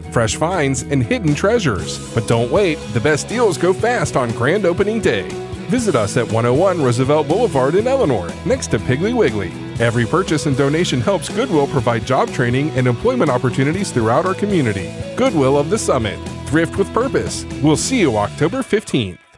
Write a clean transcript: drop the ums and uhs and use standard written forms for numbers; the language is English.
fresh finds, and hidden treasures. But don't wait, the best deals go fast on grand opening day. Visit us at 101 Roosevelt Boulevard in Eleanor, next to Piggly Wiggly. Every purchase and donation helps Goodwill provide job training and employment opportunities throughout our community. Goodwill of the Summit. Thrift with purpose. We'll see you October 15th.